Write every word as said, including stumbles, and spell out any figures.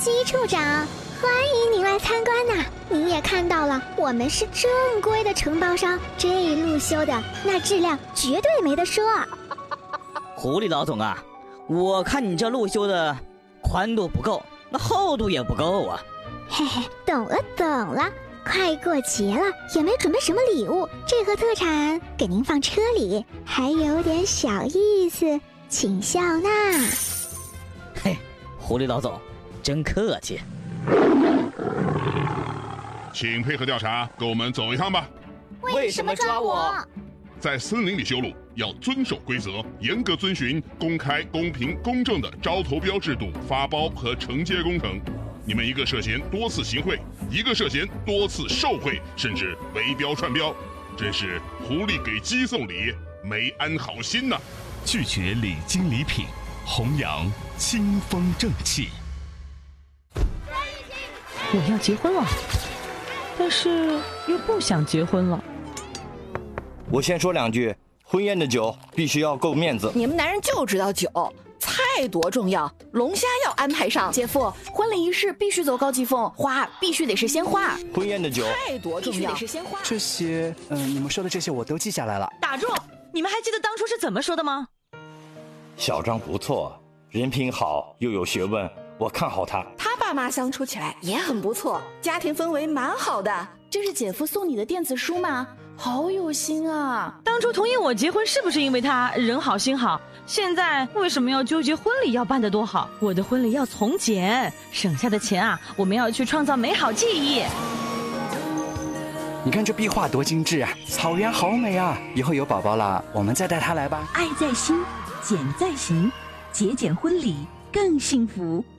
姬处长，欢迎您来参观呐！您也看到了，我们是正规的承包商，这路修的那质量绝对没得说。 狐狸老总啊，我看你这路修的宽度不够，那厚度也不够啊。 嘿嘿，懂了懂了，快过节了，也没准备什么礼物，这盒特产给您放车里，还有点小意思，请笑纳。 嘿，狐狸老总，真客气。 请配合调查，跟我们走一趟吧。 为什么抓我？ 在森林里修路要遵守规则，严格遵循公开、公平、公正的招投标制度发包和承接工程。你们一个涉嫌多次行贿，一个涉嫌多次受贿，甚至围标串标，真是狐狸给鸡送礼，没安好心呐！ 拒绝礼金礼品，弘扬清风正气。 我要结婚了，但是又不想结婚了。 我先说两句，婚宴的酒必须要够面子。 你们男人就知道酒，菜多重要，龙虾要安排上。姐夫，婚礼仪式必须走高级风，花必须得是鲜花。 婚宴的酒菜多重要，必须得是鲜花。 这些，嗯、呃，你们说的这些我都记下来了。 打住！你们还记得当初是怎么说的吗？ 小张不错，人品好又有学问，我看好他。 他爸妈相处起来也很不错，家庭氛围蛮好的。这是姐夫送你的电子书吗？好有心啊！ 当初同意我结婚是不是因为他人好心好？现在为什么要纠结婚礼要办得多好？我的婚礼要从简，省下的钱啊，我们要去创造美好记忆。 你看这壁画多精致啊，草原好美啊！以后有宝宝了，我们再带他来吧。 爱在心，简在行，节俭婚礼更幸福。